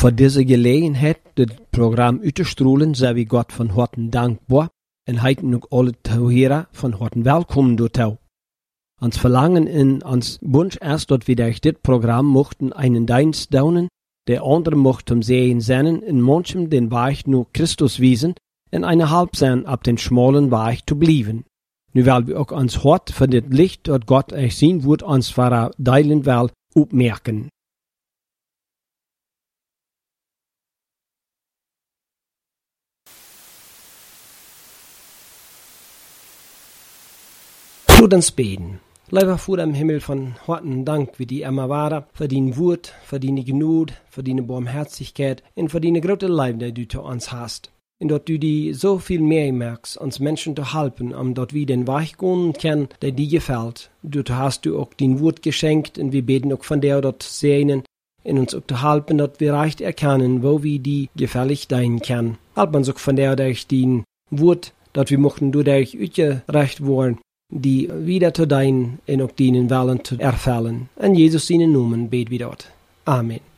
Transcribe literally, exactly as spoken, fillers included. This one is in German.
Voor deze gelegenheid het Programm uitstrahlen zijn we God van harte dankbaar en heiten ook alle Zuhörer van harte welkom door jou. Ons verlangen in ons Wunsch ist, dass wir durch dit Programm mochten einen Dienst daunen, der andere mochten sehen seinen, in manchem den Weg nur Christus wiesen, en eine halb sein ab den schmalen Weg zu blieben. Nu weil wir auch ons hart für dit Licht, dat Gott euch zien wird, ons vara deilen wel opmerken. Laat ons beten. Lieber Vater im Himmel, von harten Dank, wie die immer waren, für dein Wort, für deine Gnade, für deine Barmherzigkeit und für deine große Liebe, die du zu uns hast. Und dass du die so viel mehr merkst, uns Menschen zu helfen, um dort wir den Weg gehen können, der dir gefällt. Dort hast du auch dein Wort geschenkt und wir beten auch von dir dort sehen, in uns auch zu helfen, dass wir recht erkennen, wo wir die gefällig dein können. Help uns auch von dir durch dein Wort, dass wir mochten durch recht worden, die wieder zu dein und auch deinen Willen zu erfüllen. In Jesus seinen Namen beten wir dort. Amen.